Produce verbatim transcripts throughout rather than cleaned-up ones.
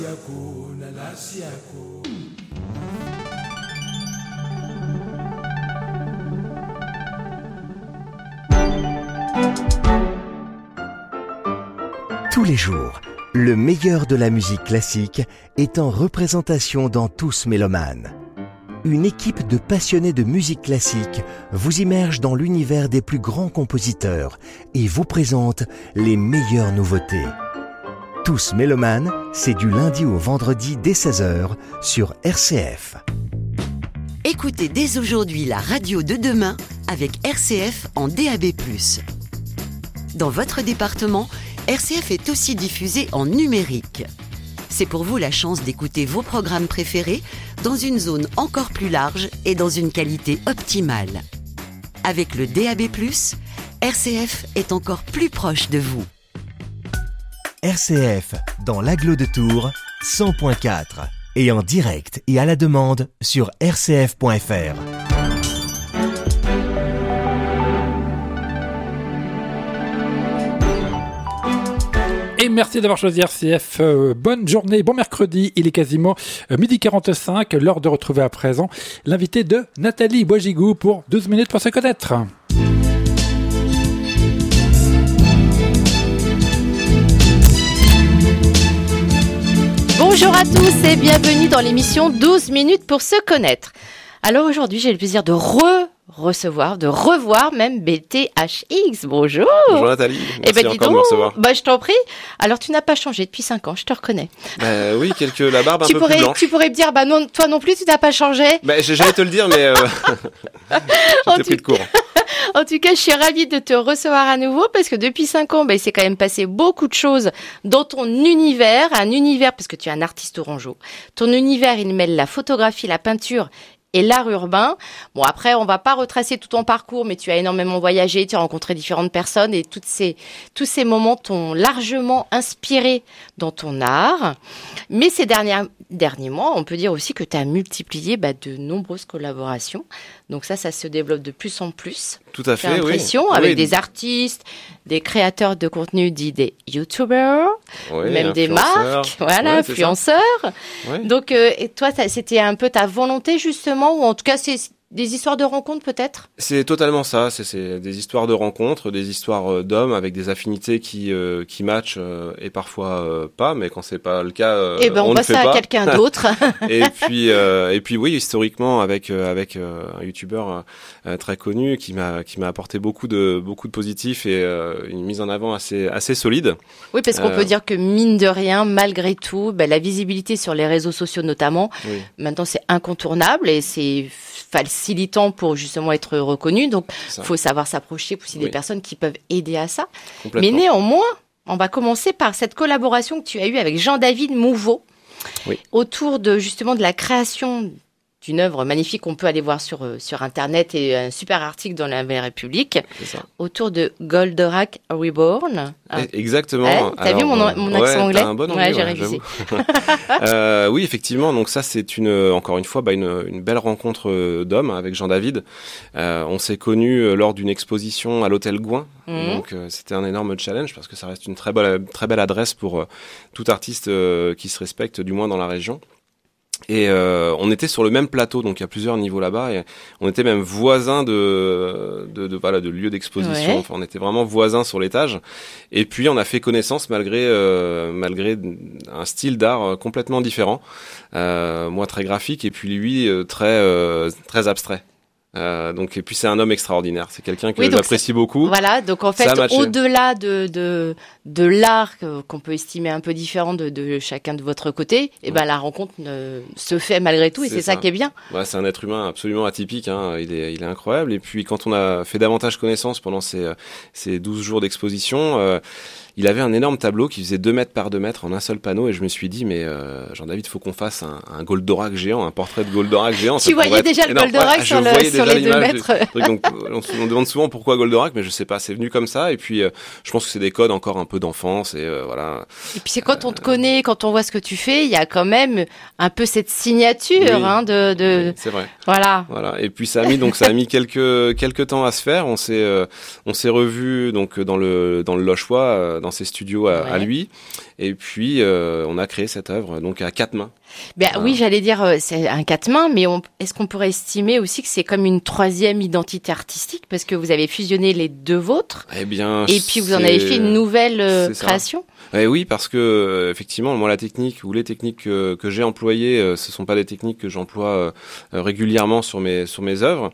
Tous les jours, le meilleur de la musique classique est en représentation dans Tous Mélomanes. Une équipe de passionnés de musique classique vous immerge dans l'univers des plus grands compositeurs et vous présente les meilleures nouveautés. Tous Mélomanes, c'est du lundi au vendredi dès seize heures sur R C F. Écoutez dès aujourd'hui la radio de demain avec R C F en D A B plus. Dans votre département, R C F est aussi diffusé en numérique. C'est pour vous la chance d'écouter vos programmes préférés dans une zone encore plus large et dans une qualité optimale. Avec le D A B plus, R C F est encore plus proche de vous. R C F dans l'Agglo de Tours, cent point quatre et en direct et à la demande sur r c f point f r. Et merci d'avoir choisi R C F. Euh, bonne journée, bon mercredi. Il est quasiment euh, midi quarante-cinq. L'heure de retrouver à présent l'invité de Nathalie Boisgigou pour douze minutes pour se connaître. Bonjour à tous et bienvenue dans l'émission douze minutes pour se connaître. Alors aujourd'hui, j'ai le plaisir de re recevoir, de revoir même B T H X. Bonjour. Bonjour Nathalie. Merci eh ben, encore donc, de me recevoir. Bah, je t'en prie. Alors tu n'as pas changé depuis cinq ans, je te reconnais. Euh, oui, quelques la barbe un tu peu pourrais, plus blanche. Tu pourrais me dire, bah non, toi non plus, tu n'as pas changé. Bah, j'allais te le dire, mais euh... j'étais pris de court. En tout cas, je suis ravie de te recevoir à nouveau parce que depuis cinq ans, bah, il s'est quand même passé beaucoup de choses dans ton univers, un univers, parce que tu es un artiste orangeau. Ton univers, il mêle la photographie, la peinture et l'art urbain. Bon, après, on va pas retracer tout ton parcours, mais tu as énormément voyagé, tu as rencontré différentes personnes et toutes ces, tous ces moments t'ont largement inspiré dans ton art. Mais ces derniers, derniers mois, on peut dire aussi que tu as multiplié bah, de nombreuses collaborations. Donc ça, ça se développe de plus en plus. Tout à J'ai fait, l'impression, oui. avec oui. des artistes, des créateurs de contenu dits des youtubeurs, oui, même des marques, voilà, ouais, influenceurs. Ouais. Donc, euh, et toi, ça, c'était un peu ta volonté justement, ou en tout cas, c'est des histoires de rencontres peut-être ? C'est totalement ça. C'est, c'est des histoires de rencontres, des histoires d'hommes avec des affinités qui euh, qui matchent euh, et parfois euh, pas. Mais quand c'est pas le cas, euh, eh ben, on, on passe ne fait à pas. quelqu'un d'autre. et puis euh, et puis oui, historiquement avec euh, avec euh, un youtubeur euh, très connu qui m'a qui m'a apporté beaucoup de beaucoup de positifs et euh, une mise en avant assez assez solide. Oui, parce qu'on euh, peut dire que mine de rien, malgré tout, ben, la visibilité sur les réseaux sociaux notamment, oui. maintenant c'est incontournable et c'est facilitant pour justement être reconnu. Donc, il faut savoir s'approcher aussi oui. des personnes qui peuvent aider à ça. Mais néanmoins, on va commencer par cette collaboration que tu as eue avec Jean-David Mouveau oui. autour de justement de la création d'une œuvre magnifique qu'on peut aller voir sur, sur Internet et un super article dans la Nouvelle République autour de Goldorak Reborn. Ah. Exactement. Eh, t'as Alors, vu mon, mon accent ouais, anglais t'as un bon anglais, ouais, j'ai ouais, révisé. euh, oui, effectivement. Donc ça, c'est une, encore une fois, bah, une, une belle rencontre d'hommes avec Jean-David. Euh, on s'est connus lors d'une exposition à l'hôtel Gouin. Mmh. Donc euh, c'était un énorme challenge parce que ça reste une très belle, très belle adresse pour euh, tout artiste euh, qui se respecte, du moins dans la région. Et euh, on était sur le même plateau, donc il y a plusieurs niveaux là-bas. Et on était même voisins de de, de voilà de lieux d'exposition. Ouais. Enfin, on était vraiment voisins sur l'étage. Et puis on a fait connaissance malgré euh, malgré un style d'art complètement différent. Euh, moi très graphique et puis lui euh, très euh, très abstrait. Euh, donc et puis c'est un homme extraordinaire, c'est quelqu'un que oui, j'apprécie beaucoup. Voilà, donc en fait au-delà de de de l'art qu'on peut estimer un peu différent de, de chacun de votre côté, et ouais. ben la rencontre ne, se fait malgré tout et c'est, c'est ça. ça qui est bien. Ouais, c'est un être humain absolument atypique, hein. il est il est incroyable et puis quand on a fait davantage connaissance pendant ces ces douze jours d'exposition, euh, il avait un énorme tableau qui faisait deux mètres par deux mètres en un seul panneau et je me suis dit mais euh, Jean-David, faut qu'on fasse un, un Goldorak géant, un portrait de Goldorak géant. Tu voyais déjà le Goldorak ouais, sur, le, sur les deux mètres. Du, donc on se demande souvent pourquoi Goldorak, mais je sais pas, c'est venu comme ça et puis euh, je pense que c'est des codes encore un peu d'enfance et euh, voilà. Et puis c'est quand on te connaît, quand on voit ce que tu fais, il y a quand même un peu cette signature oui, hein, de, de oui, c'est vrai. Voilà. Voilà. Et puis ça a mis donc ça a mis quelques quelques temps à se faire. On s'est euh, on s'est revus donc dans le dans le Lochois, dans ses studios à, ouais. à lui. Et puis euh, on a créé cette œuvre donc à quatre mains. Ben Ah. oui, j'allais dire euh, c'est un quatre mains, mais on, est-ce qu'on pourrait estimer aussi que c'est comme une troisième identité artistique parce que vous avez fusionné les deux vôtres Eh bien, et puis vous en c'est- avez fait une nouvelle euh, c'est ça. création. Eh oui, parce que euh, effectivement, moi la technique ou les techniques que, que j'ai employées, euh, ce sont pas des techniques que j'emploie euh, euh, régulièrement sur mes sur mes œuvres.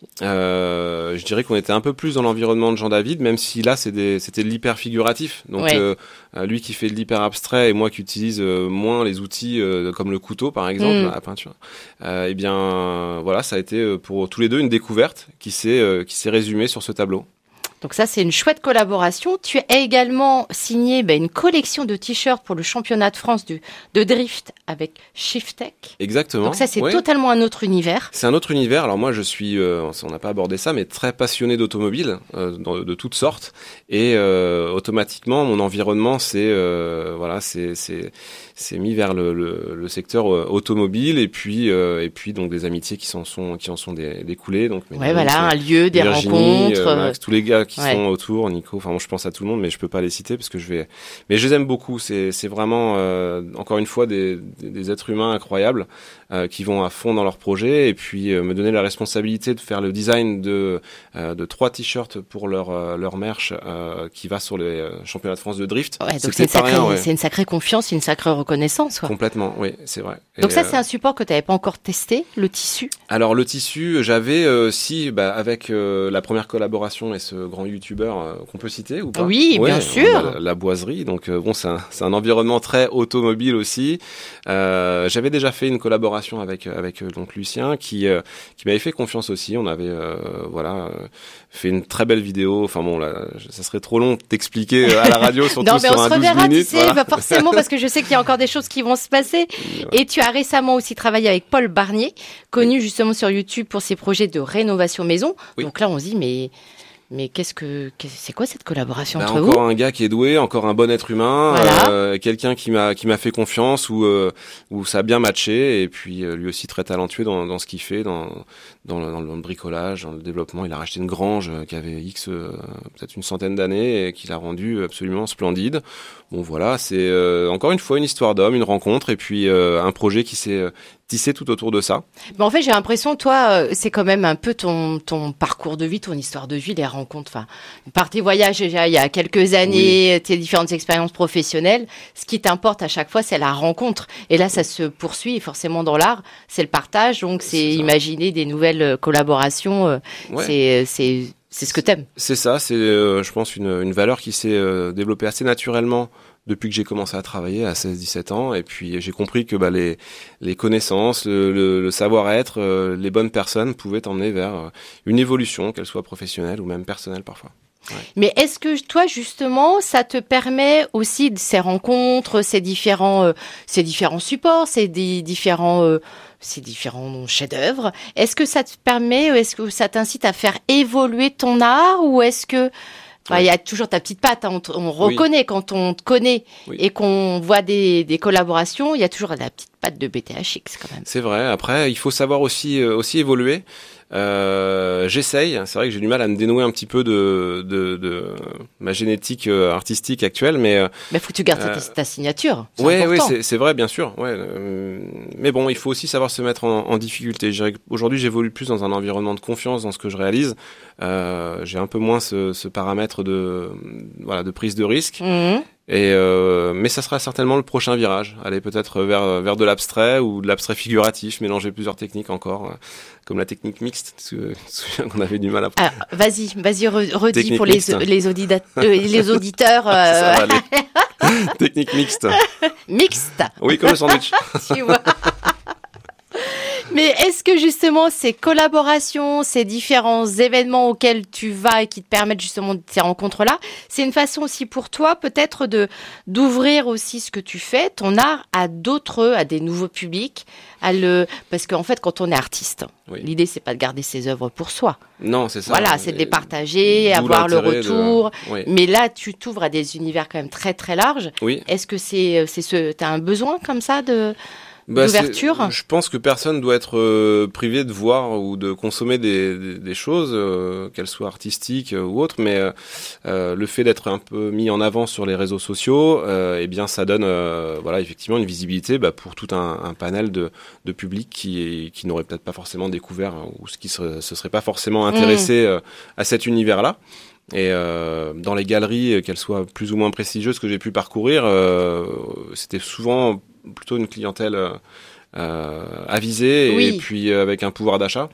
Euh, je dirais qu'on était un peu plus dans l'environnement de Jean David, même si là c'est des, c'était de l'hyper figuratif. Donc Ouais. euh, euh, lui qui fait de l'hyper abstrait et moi qui utilise euh, moins les outils euh, comme le couteau par exemple Mm. à la peinture. Euh, eh bien voilà, ça a été euh, pour tous les deux une découverte qui s'est euh, qui s'est résumée sur ce tableau. Donc ça, c'est une chouette collaboration. Tu as également signé ben, une collection de t-shirts pour le championnat de France du, de drift avec Shifttech. Exactement. Donc ça, c'est Ouais. totalement un autre univers. C'est un autre univers. Alors moi, je suis, euh, on n'a pas abordé ça, mais très passionné d'automobile, euh, dans- de toutes sortes. Et euh, automatiquement, mon environnement, c'est euh, voilà, c'est c'est c'est mis vers le, le, le secteur euh, automobile. Et puis euh, et puis donc des amitiés qui s'en sont qui en sont dé- découlées. Donc Ouais, Mélanie, voilà, un c'est lieu, des Virginie, rencontres. euh, Max, tous les gars qui Ouais. sont autour, Nico. Enfin, moi, je pense à tout le monde, mais je peux pas les citer parce que je vais. Mais je les aime beaucoup. C'est c'est vraiment euh, encore une fois des des, des êtres humains incroyables. Euh, qui vont à fond dans leur projet et puis euh, me donner la responsabilité de faire le design de euh, de trois t-shirts pour leur euh, leur merch euh, qui va sur les euh, championnats de France de drift. Ouais, donc C'était c'est une, pas sacrée, rien, ouais. c'est une sacrée confiance, une sacrée reconnaissance. Quoi. Complètement, oui, c'est vrai. Donc Et, ça, euh, c'est un support que tu n'avais pas encore testé, le tissu. alors le tissu, j'avais euh, si bah, avec euh, la première collaboration et ce grand youtubeur euh, qu'on peut citer ou pas. Oui, bien on a sûr. La, la boiserie, donc euh, bon, c'est un, c'est un environnement très automobile aussi. Euh, j'avais déjà fait une collaboration avec avec euh, donc Lucien qui euh, qui m'avait fait confiance aussi. On avait euh, voilà euh, fait une très belle vidéo. Enfin bon, là, ça serait trop long d'expliquer euh, à la radio, surtout Non, mais sur on un se douze reverra, minutes. tu sais, voilà. bah, forcément, parce que je sais qu'il y a encore des choses qui vont se passer. Et tu as récemment aussi travaillé avec Paul Barnier, connu justement sur YouTube pour ses projets de rénovation maison. Oui. Donc là, on se dit, mais, mais qu'est-ce que, qu'est- c'est quoi cette collaboration Bah, entre encore vous? un gars qui est doué, encore un bon être humain, Voilà. euh, quelqu'un qui m'a qui m'a fait confiance où euh, où ça a bien matché et puis euh, lui aussi très talentueux dans dans ce qu'il fait dans dans le, dans le bricolage, dans le développement. Il a racheté une grange euh, qui avait X euh, peut-être une centaine d'années et qu'il a rendu absolument splendide. Bon voilà, c'est euh, encore une fois une histoire d'homme, une rencontre et puis euh, un projet qui s'est euh, tissé tout autour de ça. Mais en fait, j'ai l'impression, toi, euh, c'est quand même un peu ton, ton parcours de vie, ton histoire de vie, les rencontres. Enfin, par tes voyages déjà il y a quelques années, tes différentes expériences professionnelles, ce qui t'importe à chaque fois, c'est la rencontre. Et là, ça se poursuit forcément dans l'art, c'est le partage. Donc, c'est, C'est ça. imaginer des nouvelles euh, collaborations. euh, Ouais. C'est, c'est, c'est ce que t'aimes. C'est ça, c'est euh, je pense une, une valeur qui s'est euh, développée assez naturellement depuis que j'ai commencé à travailler à seize dix-sept ans et puis j'ai compris que bah, les, les connaissances, le, le, le savoir-être, euh, les bonnes personnes pouvaient t'emmener vers euh, une évolution, qu'elle soit professionnelle ou même personnelle parfois. Mais est-ce que toi, justement, ça te permet aussi de ces rencontres, ces différents, euh, ces différents supports, ces di- différents, euh, ces différents chefs-d'œuvre. Est-ce que ça te permet, est-ce que ça t'incite à faire évoluer ton art ou est-ce que Enfin, il y a toujours ta petite patte, hein, on, te- on reconnaît quand on te connaît Oui. et qu'on voit des, des collaborations, il y a toujours la petite patte de B T H X quand même. C'est vrai. Après, il faut savoir aussi euh, aussi évoluer. Euh, j'essaye. C'est vrai que j'ai du mal à me dénouer un petit peu de de, de ma génétique euh, artistique actuelle, mais euh, Mais faut que tu gardes ta, Euh, ta signature. C'est ouais, important. oui, c'est c'est vrai, bien sûr. Ouais, euh, mais bon, il faut aussi savoir se mettre en, en difficulté. Je dirais que aujourd'hui, j'évolue plus dans un environnement de confiance dans ce que je réalise. Euh, j'ai un peu moins ce, ce paramètre de voilà de prise de risque. Mhm. Et euh, mais ça sera certainement le prochain virage. Aller peut-être vers vers de l'abstrait ou de l'abstrait figuratif, mélanger plusieurs techniques encore, euh, comme la technique mixte. Parce que je me souviens qu'on avait du mal à. Alors, vas-y, vas-y, re- redis Technique pour les, mixte. les, audida- euh, les auditeurs Ça euh, va aller. Technique mixte. mixtes, Oui, comme le sandwich. tu vois. Mais est-ce que justement ces collaborations, ces différents événements auxquels tu vas et qui te permettent justement de ces rencontres-là, c'est une façon aussi pour toi peut-être de d'ouvrir aussi ce que tu fais, ton art, à d'autres, à des nouveaux publics, à le parce qu'en fait quand on est artiste, Oui. l'idée c'est pas de garder ses œuvres pour soi. Non, c'est ça. Voilà, c'est de les partager, D'où avoir le l'intérêt de- retour. Oui. Mais là, tu t'ouvres à des univers quand même très très larges. Oui. Est-ce que c'est c'est ce t'as un besoin comme ça de Bah, d'ouverture. c'est, je pense que personne doit être euh, privé de voir ou de consommer des, des, des choses, euh, qu'elles soient artistiques euh, ou autres, mais euh, euh, le fait d'être un peu mis en avant sur les réseaux sociaux, euh, eh bien, ça donne, euh, voilà, effectivement, une visibilité bah, pour tout un, un panel de, de public qui, qui n'aurait peut-être pas forcément découvert ou qui se, se serait pas forcément intéressé mmh. euh, à cet univers-là. Et euh, dans les galeries, qu'elles soient plus ou moins prestigieuses que j'ai pu parcourir, euh, c'était souvent plutôt une clientèle euh, avisée oui. et puis euh, avec un pouvoir d'achat.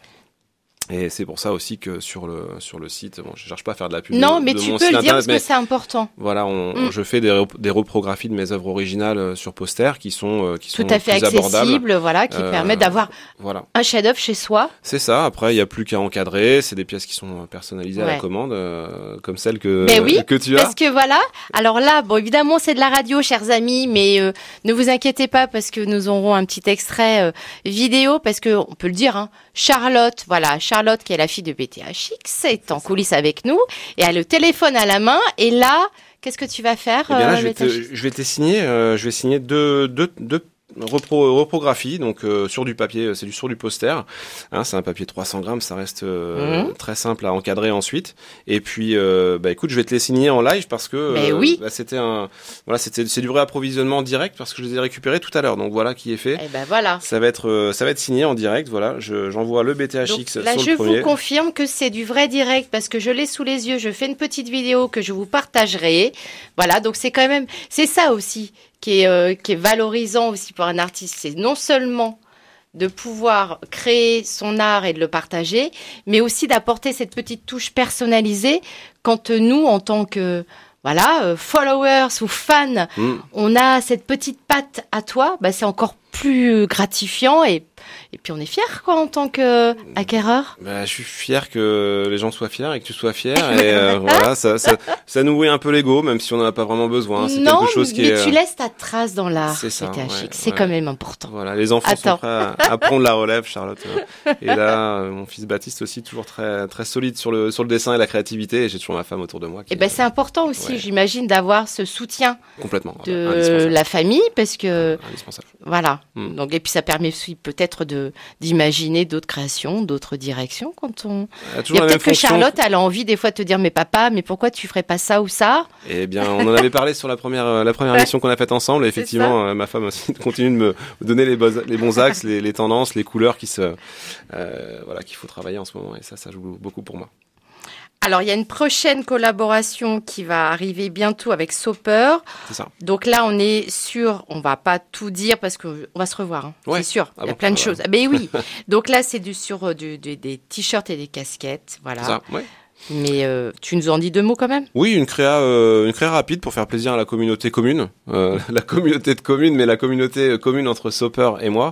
Et c'est pour ça aussi que sur le sur le site, bon, je cherche pas à faire de la pub. Non, de, mais de tu mon peux site le dire internet, parce que c'est important. Voilà, on, mm. je fais des, des reprographies de mes œuvres originales sur poster qui sont qui sont tout à fait accessibles, voilà, qui euh, permettent d'avoir voilà. un chef-d'œuvre chez soi. C'est ça. Après, il y a plus qu'à encadrer. C'est des pièces qui sont personnalisées ouais. à la commande, euh, comme celle que ben oui, que tu as. Parce que voilà. Alors là, bon, évidemment, c'est de la radio, chers amis, mais euh, ne vous inquiétez pas parce que nous aurons un petit extrait euh, vidéo parce que on peut le dire. Hein, Charlotte, voilà, Charlotte qui est la fille de B T H X, est en coulisses avec nous et a le téléphone à la main. Et là, qu'est-ce que tu vas faire eh bien là, euh, je, vais te, je vais te signer, euh, je vais signer deux, deux, deux repro, reprographie, donc euh, sur du papier, c'est du sur du poster. Hein, c'est un papier trois cents grammes, ça reste euh, mmh. très simple à encadrer ensuite. Et puis, euh, bah écoute, je vais te les signer en live parce que euh, oui. bah, c'était un, voilà, c'était c'est du réapprovisionnement direct parce que je les ai récupérés tout à l'heure. Donc voilà qui est fait. Et ben voilà. Ça va être, euh, ça va être signé en direct. Voilà, je, j'envoie le B T H X donc, là, sur le le premier. Je vous confirme que c'est du vrai direct parce que je l'ai sous les yeux. Je fais une petite vidéo que je vous partagerai. Voilà, donc c'est quand même, c'est ça aussi. Qui est, euh, qui est valorisant aussi pour un artiste, c'est non seulement de pouvoir créer son art et de le partager, mais aussi d'apporter cette petite touche personnalisée quand nous, en tant que voilà, euh, followers ou fans, mmh. on a cette petite patte à toi, bah, c'est encore plus gratifiant et, et puis on est fier quoi en tant qu'acquéreur. Bah, je suis fier que les gens soient fiers et que tu sois fier et euh, voilà, ça, ça, ça nourrit un peu l'ego même si on n'en a pas vraiment besoin. C'est non, quelque chose qui mais est, tu laisses ta trace dans l'art. C'est ça, ouais, c'est ouais. quand même important. Voilà, les enfants Attends. sont prêts à, à prendre la relève, Charlotte. Et là, mon fils Baptiste aussi toujours très très solide sur le sur le dessin et la créativité. Et j'ai toujours ma femme autour de moi. Qui, et ben c'est important aussi, ouais. j'imagine, d'avoir ce soutien complètement de la famille parce que indispensable. Voilà. Mm. Donc et puis ça permet aussi peut-être de d'imaginer d'autres créations, d'autres directions quand on. Il y a, a peut-être que Charlotte elle a envie des fois de te dire mais papa mais pourquoi tu ferais pas ça ou ça. Eh bien on en avait parlé sur la première la première émission qu'on a faite ensemble. Et effectivement ma femme aussi continue de me donner les bons les bons axes, les, les tendances, les couleurs qui se euh, voilà qu'il faut travailler en ce moment et ça ça joue beaucoup pour moi. Alors, il y a une prochaine collaboration qui va arriver bientôt avec Soper. C'est ça. Donc là, on est sûr, on va pas tout dire parce qu'on va se revoir. Hein. Ouais. C'est sûr, ah il y a bon, plein de ah choses. ouais. Mais oui. Donc là, c'est du, sur du, du, des t-shirts et des casquettes. Voilà. C'est ça, ouais. Mais euh, tu nous en dis deux mots quand même ? Oui, une créa, euh, une créa rapide pour faire plaisir à la communauté commune, euh, la communauté de communes, mais la communauté commune entre Soper et moi,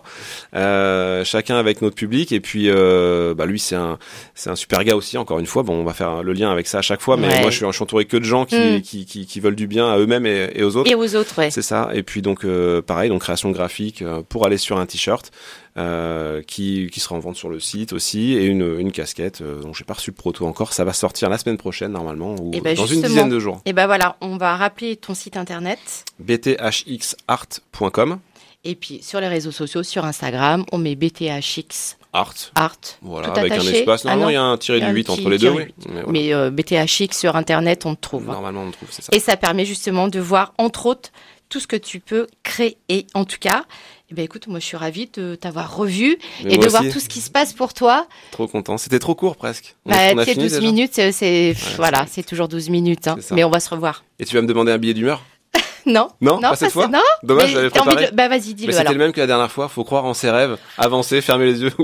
euh, chacun avec notre public. Et puis, euh, bah lui, c'est un, c'est un super gars aussi. Encore une fois, bon, on va faire le lien avec ça à chaque fois, mais ouais. moi, je suis, je suis entouré que de gens qui, mm. qui, qui, qui veulent du bien à eux-mêmes et, et aux autres. Et aux autres, ouais. C'est ça. Et puis donc, euh, pareil, donc création graphique euh, pour aller sur un t-shirt. Euh, qui, qui sera en vente sur le site aussi et une, une casquette euh, dont j'ai pas reçu le proto encore. Ça va sortir la semaine prochaine normalement ou ben dans une dizaine de jours. Et ben voilà, on va rappeler ton site internet b t h x art point com et puis sur les réseaux sociaux, sur Instagram, on met B T H X Art. Art. Voilà, avec un espace. Normalement, il ah y a un tiré du huit entre les deux. Oui. Mais, voilà. Mais euh, B T H X sur internet, on te trouve. Normalement, on te trouve, c'est ça. Et ça permet justement de voir entre autres tout ce que tu peux créer. En tout cas, eh ben écoute, moi je suis ravie de t'avoir revu mais et de aussi. voir tout ce qui se passe pour toi. Trop content. C'était trop court presque. On bah, on a c'est fini douze déjà minutes, c'est, c'est ouais, voilà, c'est, c'est toujours douze minutes. Hein. Mais on va se revoir. Et tu vas me demander un billet d'humeur ? Non. Non, non, pas cette fois. Non. Dommage, j'avais préparé. De... Bah vas-y, dis-le. Mais c'était alors. le même que la dernière fois. Faut croire en ses rêves, avancer, fermer les yeux.